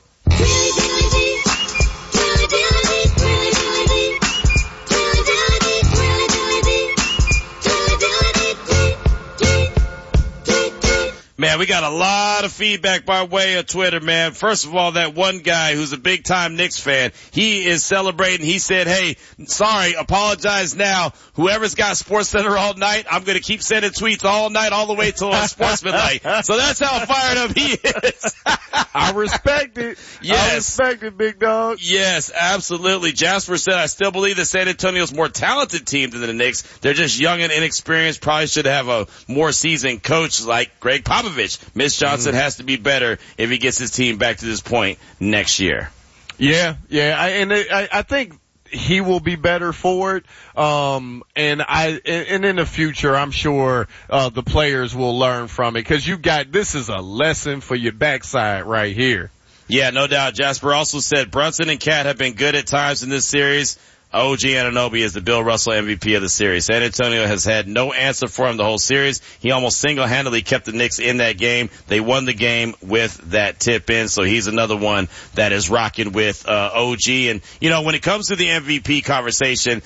Man, we got a lot of feedback by way of Twitter, man. First of all, that one guy who's a big-time Knicks fan, he is celebrating. He said, hey, sorry, apologize now. Whoever's got SportsCenter all night, I'm going to keep sending tweets all night, all the way till Sportsmanlike. So that's how fired up he is. I respect it. Yes. I respect it, big dog. Yes, absolutely. Jasper said, I still believe that San Antonio's more talented team than the Knicks. They're just young and inexperienced. Probably should have a more seasoned coach like Greg Popovich. Mitch Johnson has to be better if he gets his team back to this point next year. Yeah. I think he will be better for it. And in the future, I'm sure, the players will learn from it. Cause this is a lesson for your backside right here. Yeah, no doubt. Jasper also said Brunson and Cat have been good at times in this series. OG Anunoby is the Bill Russell MVP of the series. San Antonio has had no answer for him the whole series. He almost single-handedly kept the Knicks in that game. They won the game with that tip in, so he's another one that is rocking with OG. And, when it comes to the MVP conversation,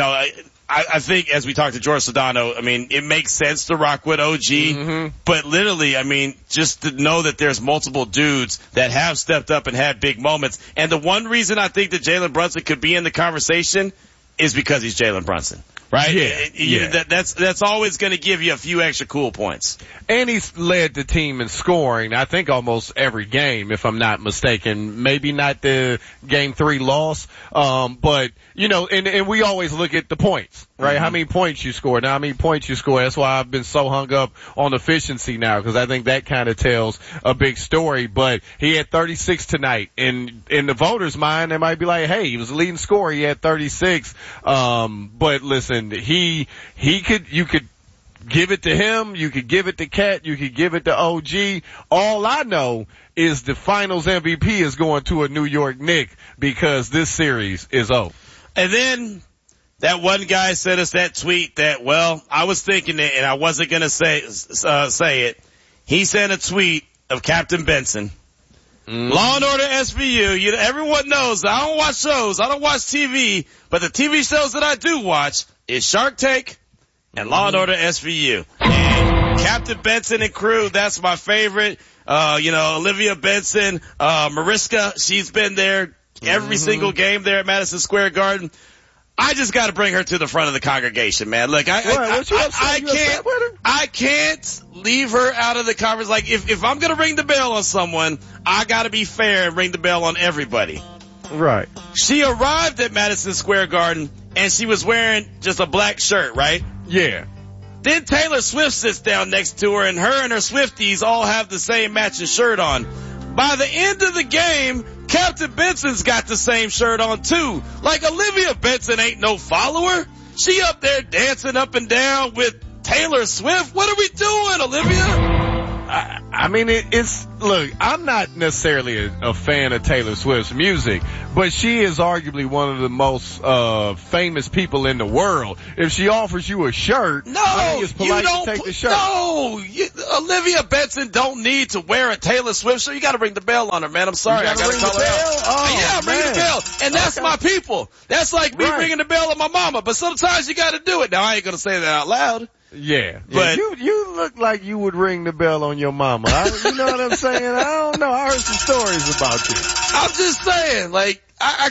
I think as we talked to George Sedano, it makes sense to rock with OG, but literally, just to know that there's multiple dudes that have stepped up and had big moments. And the one reason I think that Jalen Brunson could be in the conversation is because he's Jalen Brunson. Right? Yeah. That's always going to give you a few extra cool points. And he's led the team in scoring, I think almost every game, if I'm not mistaken. Maybe not the game 3 loss. But, and we always look at the points, right? How many points you score. Now, how many points you score. That's why I've been so hung up on efficiency now, because I think that kind of tells a big story. But he had 36 tonight. And in the voters' mind, they might be like, hey, he was the leading scorer. He had 36. But listen, you could give it to him, you could give it to Cat, you could give it to OG. All I know is the finals MVP is going to a New York Knicks because this series is over. And then that one guy sent us that tweet that, I was thinking it and I wasn't going to say it. He sent a tweet of Captain Benson. Law and Order SVU. Everyone knows I don't watch shows. I don't watch TV, but the TV shows that I do watch is Shark Tank and Law and Order SVU. And Captain Benson and crew, that's my favorite. Olivia Benson, Mariska, she's been there every single game there at Madison Square Garden. I just got to bring her to the front of the congregation, man. Look, I can't leave her out of the conference. Like, if I'm going to ring the bell on someone, I got to be fair and ring the bell on everybody. Right. She arrived at Madison Square Garden and she was wearing just a black shirt, right? Yeah. Then Taylor Swift sits down next to her and her Swifties all have the same matching shirt on. By the end of the game, Captain Benson's got the same shirt on too. Like, Olivia Benson ain't no follower. She up there dancing up and down with Taylor Swift. What are we doing, Olivia? I mean, look, I'm not necessarily a fan of Taylor Swift's music, but she is arguably one of the most famous people in the world. If she offers you a shirt, I think it's polite to take the shirt. No, Olivia Benson don't need to wear a Taylor Swift shirt. You got to ring the bell on her, man. I'm sorry, I got to call her out. Oh, yeah, ring the bell, and that's my people. That's like me ringing the bell on my mama. But sometimes you got to do it. Now I ain't gonna say that out loud. Yeah, but you look like you would ring the bell on your mama. You know what I'm saying? I don't know. I heard some stories about you. I'm just saying, like, I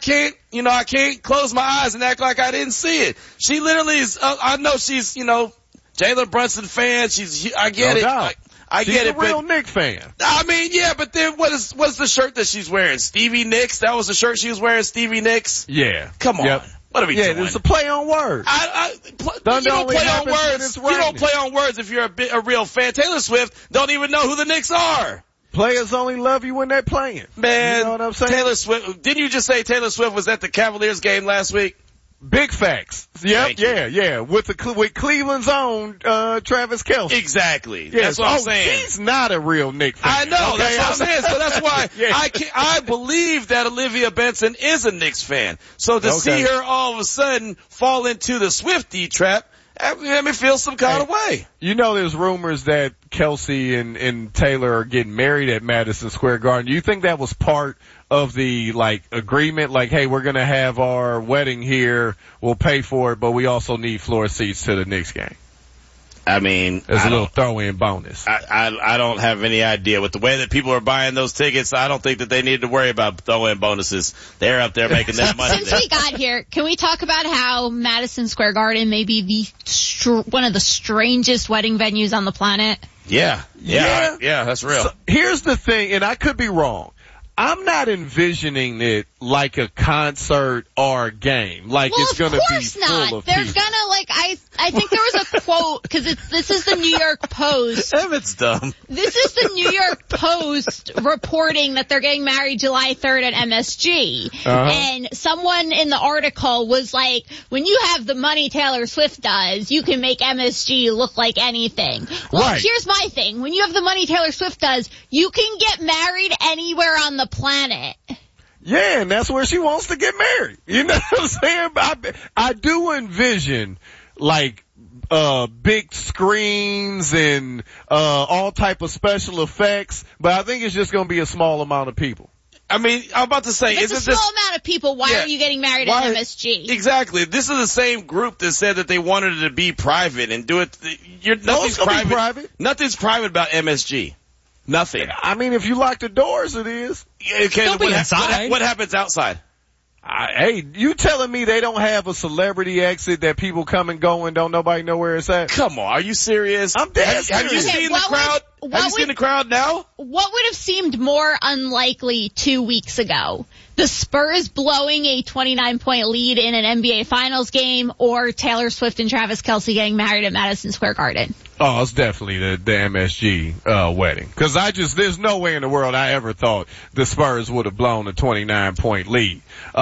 can't close my eyes and act like I didn't see it. She literally is, I know she's, Jalen Brunson fan. I get it. I get it. She's a real Knicks fan. I mean, yeah, but then what's the shirt that she's wearing? Stevie Nicks? That was the shirt she was wearing, Stevie Nicks? Yeah. Come on. Yep. What are we doing? Yeah, it's a play on words. You don't play on words. You don't play on words if you're a real fan. Taylor Swift don't even know who the Knicks are. Players only love you when they're playing. Man, you know what I'm saying? Taylor Swift. Didn't you just say Taylor Swift was at the Cavaliers game last week? Big facts. Yep, yeah. With Cleveland's own Travis Kelce. Exactly. Yes. That's what I'm saying. He's not a real Knicks fan. I know. Okay? That's what I'm saying. So that's why yeah. I believe that Olivia Benson is a Knicks fan. So to see her all of a sudden fall into the Swiftie trap, I mean, feel some kind of way. You know, there's rumors that Kelce and Taylor are getting married at Madison Square Garden. Do you think that was part of the, agreement? Like, hey, we're gonna have our wedding here, we'll pay for it, but we also need floor seats to the Knicks game. I mean, there's a little throw-in bonus. I don't have any idea. With the way that people are buying those tickets, I don't think that they need to worry about throw-in bonuses. They're up there making that money. Since we got here, can we talk about how Madison Square Garden may be one of the strangest wedding venues on the planet? Yeah, that's real. So here's the thing, and I could be wrong. I'm not envisioning it like a concert or a game. It's going to be full of There's people. gonna, I think there was a quote, because this is the New York Post. Emmett's dumb. This is the New York Post reporting that they're getting married July 3rd at MSG. Uh-huh. And someone in the article was like, when you have the money Taylor Swift does, you can make MSG look like anything. Well, Here's my thing. When you have the money Taylor Swift does, you can get married anywhere on the planet. Yeah, and that's where she wants to get married. You know what I'm saying? I do envision big screens and all type of special effects, but I think it's just going to be a small amount of people. I mean, I'm about to say, it's a small amount of people. Why are you getting married at MSG? Exactly. This is the same group that said that they wanted it to be private and do it. Nothing's private. Nothing's private about MSG. Nothing. I mean, if you lock the doors, it is. Okay, what happens outside? Hey, you telling me they don't have a celebrity exit that people come and go and don't nobody know where it's at? Come on, are you serious? I'm dead serious. Have you seen the crowd? Have you seen the crowd now? What would have seemed more unlikely 2 weeks ago? The Spurs blowing a 29-point lead in an NBA Finals game, or Taylor Swift and Travis Kelce getting married at Madison Square Garden? Oh, it's definitely the MSG wedding. Cause there's no way in the world I ever thought the Spurs would have blown a 29-point lead.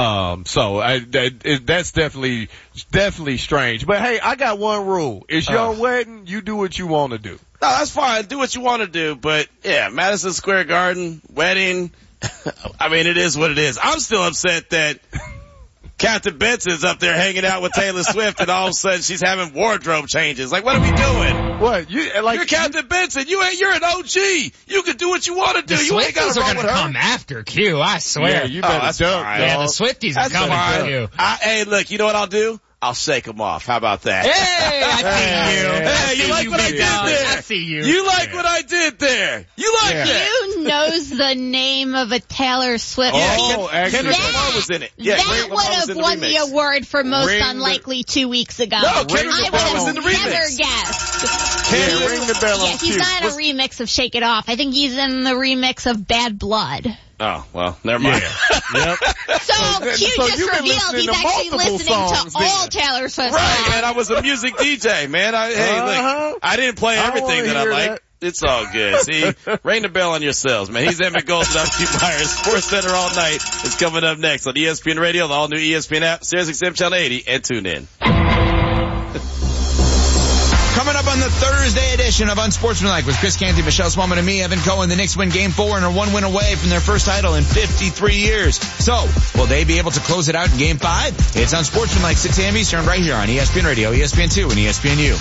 That's definitely strange. But hey, I got one rule. It's your wedding, you do what you want to do. No, that's fine. Do what you want to do. But yeah, Madison Square Garden, wedding, I mean, it is what it is. I'm still upset that Captain Benson's up there hanging out with Taylor Swift, and all of a sudden she's having wardrobe changes. Like, what are we doing? What? You're Captain Benson. You're an OG. You can do what you want to do. The you ain't got to Swifties are going to come after Q, I swear. Yeah, you better duck, Yeah, the Swifties are coming for you. Hey, look, you know what I'll do? I'll shake them off. How about that? Hey, I see you. Hey, you like what I did there? I see you. You like what I did there? You like it? You knows the name of a Taylor Swift. Kendrick Lamar was in it. Yeah, that would have won the award for most unlikely 2 weeks ago. No, Kendrick Lamar was in the remix. I would have never guessed. Ring the bell on he's not in a remix of Shake It Off. I think he's in the remix of Bad Blood. Oh, well, never mind. Yep. So Q just revealed he's actually listening to all Taylor Swift songs. Right, man. I was a music DJ, man. Look, I didn't play everything that I like. It's all good. See, ring the bell on yourselves, man. He's Emmett Golden. I'm Q Myers. Sports Center all night is coming up next on ESPN Radio, the all-new ESPN app, SiriusXM Channel 80, and tune in. Coming up on the the Thursday edition of Unsportsmanlike with Chris Canty, Michelle Swellman, and me, Evan Cohen. The Knicks win Game 4 and are 1 win away from their first title in 53 years. So, will they be able to close it out in Game 5? It's Unsportsmanlike, 6 a.m. Eastern, right here on ESPN Radio, ESPN2, and ESPNU.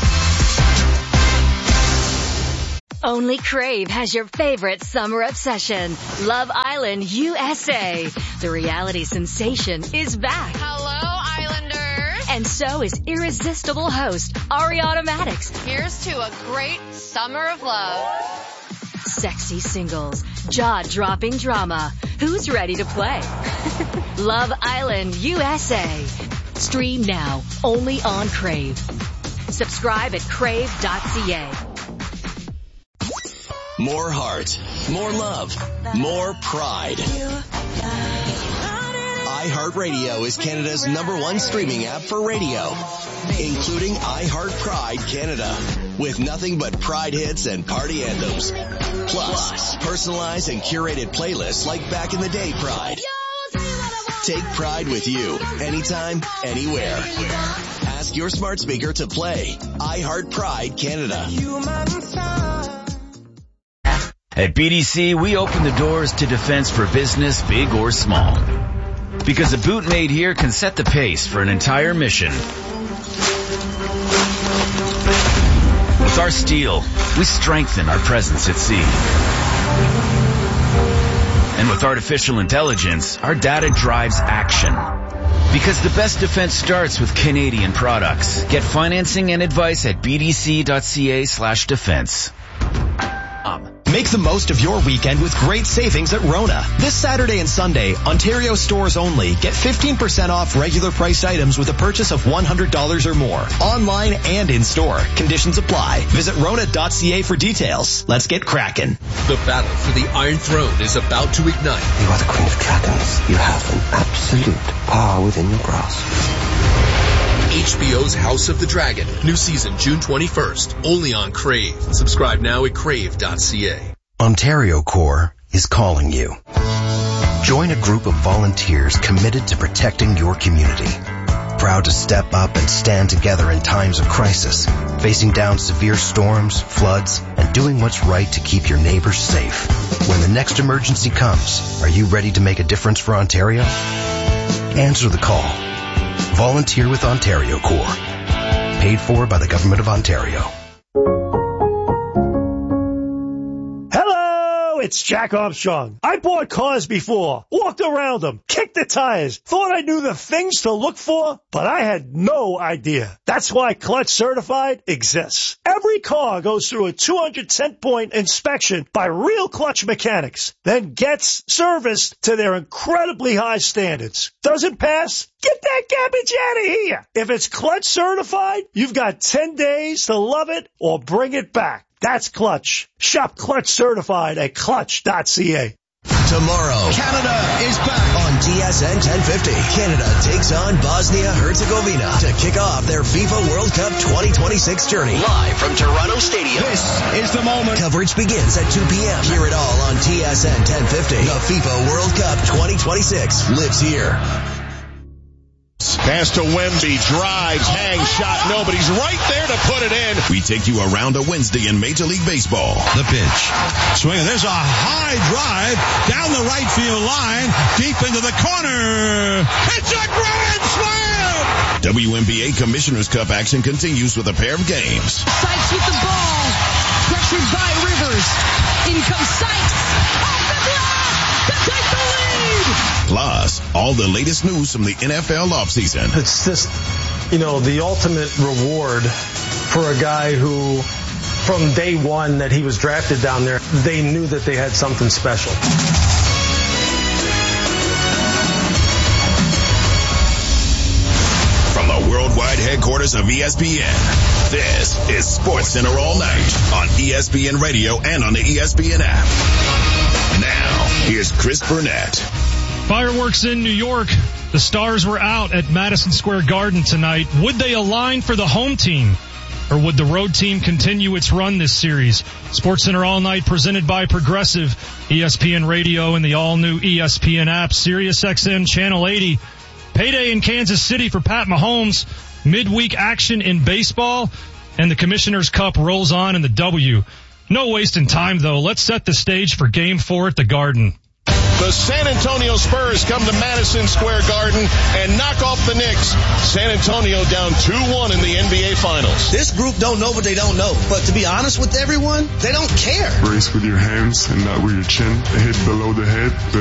Only Crave has your favorite summer obsession. Love Island, USA. The reality sensation is back. Hello, Islanders. And so is irresistible host Ariana Maddox. Here's to a great summer of love. Sexy singles, jaw-dropping drama. Who's ready to play? Love Island, USA. Stream now, only on Crave. Subscribe at crave.ca. More heart, more love, more pride. iHeartRadio is Canada's #1 streaming app for radio, including iHeart Pride Canada, with nothing but Pride hits and party anthems. Plus, personalized and curated playlists like Back in the Day Pride. Take Pride with you, anytime, anywhere. Ask your smart speaker to play iHeart Pride Canada. At BDC, we open the doors to defense for business, big or small. Because a boot made here can set the pace for an entire mission. With our steel, we strengthen our presence at sea. And with artificial intelligence, our data drives action. Because the best defense starts with Canadian products. Get financing and advice at bdc.ca/defense. Make the most of your weekend with great savings at Rona. This Saturday and Sunday, Ontario stores only. Get 15% off regular priced items with a purchase of $100 or more. Online and in store. Conditions apply. Visit Rona.ca for details. Let's get cracking. The battle for the Iron Throne is about to ignite. You are the Queen of Dragons. You have an absolute power within your grasp. HBO's House of the Dragon. New season June 21st. Only on Crave. Subscribe now at crave.ca. Ontario Corps is calling you. Join a group of volunteers committed to protecting your community. Proud to step up and stand together in times of crisis, facing down severe storms, floods, and doing what's right to keep your neighbors safe. When the next emergency comes, are you ready to make a difference for Ontario? Answer the call. Volunteer with Ontario Corps. Paid for by the Government of Ontario. Hello, it's Jack Armstrong. I bought cars before, walked around them, kicked the tires, thought I knew the things to look for, but I had no idea. That's why Clutch Certified exists. Every car goes through a 210-point inspection by real Clutch mechanics, then gets serviced to their incredibly high standards. Doesn't pass? Get that garbage out of here. If it's Clutch Certified, you've got 10 days to love it or bring it back. That's Clutch. Shop Clutch Certified at clutch.ca. Tomorrow, Canada is back on TSN 1050. Canada takes on Bosnia-Herzegovina to kick off their FIFA World Cup 2026 journey. Live from Toronto Stadium. This is the moment. Coverage begins at 2 p.m. Hear it all on TSN 1050. The FIFA World Cup 2026 lives here. Pass to Wemby, drives, hangs, shot, nobody's right there to put it in. We take you around a Wednesday in Major League Baseball. The pitch. Swing. There's a high drive down the right field line, deep into the corner. It's a grand slam! WNBA Commissioner's Cup action continues with a pair of games. Sykes with the ball. Pressured by Rivers. In comes Sykes. Off the glass to take the lead. Plus, all the latest news from the NFL offseason. It's just, the ultimate reward for a guy who, from day one that he was drafted down there, they knew that they had something special. From the worldwide headquarters of ESPN, this is SportsCenter All Night on ESPN Radio and on the ESPN app. Now, here's Chris Burnett. Fireworks in New York. The Stars were out at Madison Square Garden tonight. Would they align for the home team? Or would the road team continue its run this series? SportsCenter All Night presented by Progressive, ESPN Radio and the all-new ESPN app, SiriusXM Channel 80. Payday in Kansas City for Pat Mahomes. Midweek action in baseball. and the Commissioner's Cup rolls on in the W. No wasting time, though. Let's set the stage for Game 4 at the Garden. The San Antonio Spurs come to Madison Square Garden and knock off the Knicks. San Antonio down 2-1 in the NBA Finals. This group don't know what they don't know. But to be honest with everyone, they don't care. Brace with your hands and not with your chin. Hit below the head.